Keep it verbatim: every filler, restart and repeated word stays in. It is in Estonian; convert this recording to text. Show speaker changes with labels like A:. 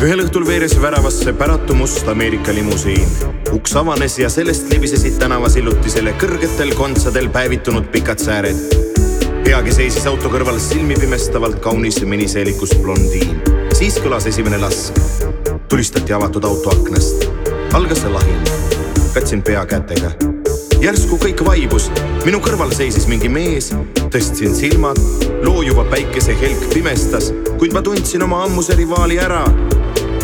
A: Ühel õhtul veeres väravasse päratu must Ameerika limusiin. Uks avanes ja sellest lebisesid tänavasillutisele kõrgetel kontsadel päevitunud pikad sääred. Peagi seisis auto kõrval silmi pimestavalt kaunis miniseelikus blondiin. Siis kõlas esimene lask. Tulistati avatud auto aknast. Algas see lahing. Katsin pea kätega. Järsku kõik vaibus. Minu kõrval seisis mingi mees. Tõstsin silmad. Loojuva päikese helk pimestas, kuid ma tundsin oma ammuse rivaali ära.